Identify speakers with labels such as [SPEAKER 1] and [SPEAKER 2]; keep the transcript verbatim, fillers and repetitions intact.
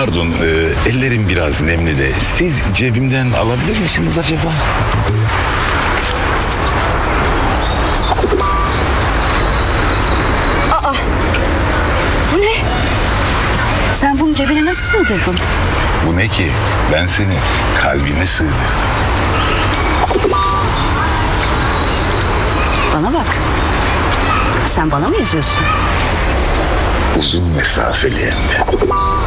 [SPEAKER 1] Pardon, e, ellerim biraz nemli de. Siz cebimden alabilir misiniz acaba?
[SPEAKER 2] Aa! Bu ne? Sen bunu cebine nasıl sığdırdın?
[SPEAKER 1] Bu ne ki? Ben seni kalbime sığdırdım.
[SPEAKER 2] Bana bak. Sen bana mı yazıyorsun?
[SPEAKER 1] Uzun mesafeli hem de.